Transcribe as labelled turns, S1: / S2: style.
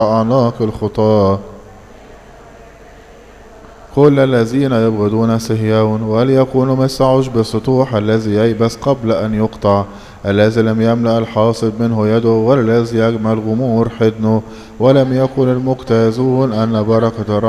S1: أعناق الخطاة. كل الذين يبغضون صهيون وليكونوا مثل عشب السطوح الذي ييبس قبل أن يقطع، الذي لم يملأ الحاصد منه يده والذي يجمع الغمور حضنه، ولم يقل المجتازون أن بركة الرب